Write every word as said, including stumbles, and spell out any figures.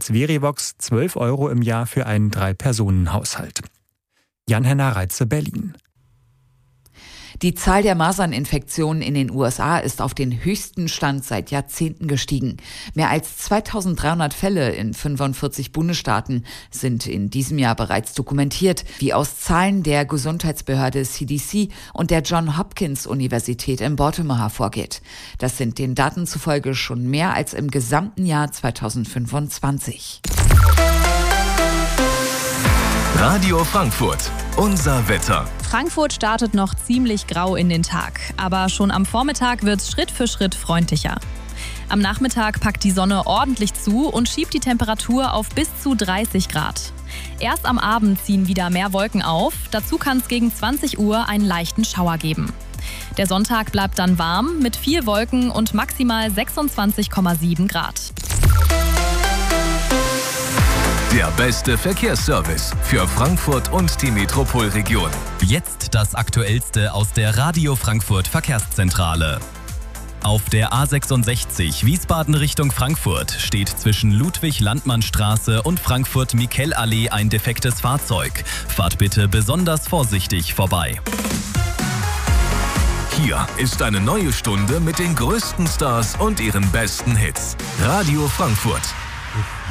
als Verivox zwölf Euro im Jahr für einen Drei-Personen-Haushalt. Jan-Henner Reitze, Berlin. Die Zahl der Maserninfektionen in den U S A ist auf den höchsten Stand seit Jahrzehnten gestiegen. Mehr als zweitausenddreihundert Fälle in fünfundvierzig Bundesstaaten sind in diesem Jahr bereits dokumentiert, wie aus Zahlen der Gesundheitsbehörde C D C und der Johns Hopkins Universität in Baltimore hervorgeht. Das sind den Daten zufolge schon mehr als im gesamten Jahr zweitausendfünfundzwanzig. Radio Frankfurt, unser Wetter. Frankfurt startet noch ziemlich grau in den Tag, aber schon am Vormittag wird es Schritt für Schritt freundlicher. Am Nachmittag packt die Sonne ordentlich zu und schiebt die Temperatur auf bis zu dreißig Grad. Erst am Abend ziehen wieder mehr Wolken auf, dazu kann es gegen zwanzig Uhr einen leichten Schauer geben. Der Sonntag bleibt dann warm mit viel Wolken und maximal sechsundzwanzig Komma sieben Grad. Der beste Verkehrsservice für Frankfurt und die Metropolregion. Jetzt das Aktuellste aus der Radio Frankfurt Verkehrszentrale. Auf der A sechsundsechzig Wiesbaden Richtung Frankfurt steht zwischen Ludwig-Landmann-Straße und Frankfurt-Mikel-Allee ein defektes Fahrzeug. Fahrt bitte besonders vorsichtig vorbei. Hier ist eine neue Stunde mit den größten Stars und ihren besten Hits. Radio Frankfurt.